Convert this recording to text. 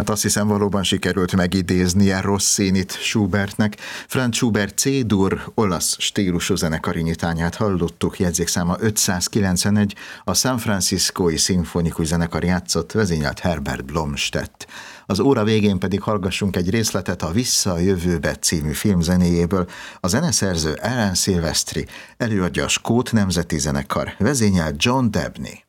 Hát azt hiszem, valóban sikerült megidéznie Rossinit Schubertnek. Franz Schubert C-dur olasz stílusú zenekari nyitányát hallottuk, jegyzékszáma 591, a San Franciscói Szimfonikus Zenekar játszott, vezényelt Herbert Blomstedt. Az óra végén pedig hallgassunk egy részletet a Vissza a jövőbe című film zenéjéből. A zeneszerző Alan Silvestri, előadja a Skót Nemzeti Zenekar, vezényelt John Debney.